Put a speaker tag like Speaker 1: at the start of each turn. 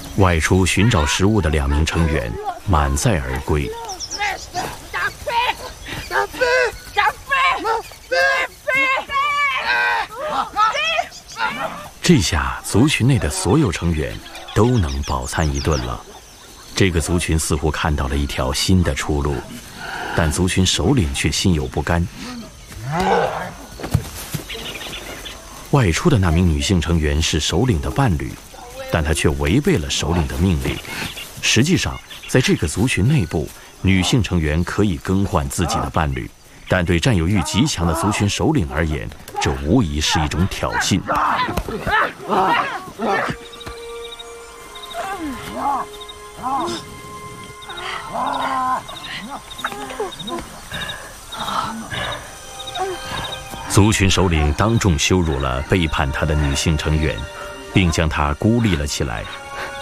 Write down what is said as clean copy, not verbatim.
Speaker 1: 外出寻找食物的2名成员满载而归。这下族群内的所有成员都能饱餐一顿了。这个族群似乎看到了一条新的出路，但族群首领却心有不甘。外出的那名女性成员是首领的伴侣，但她却违背了首领的命令。实际上，在这个族群内部，女性成员可以更换自己的伴侣，但对占有欲极强的族群首领而言，这无疑是一种挑衅。族群首领当众羞辱了背叛他的女性成员，并将她孤立了起来。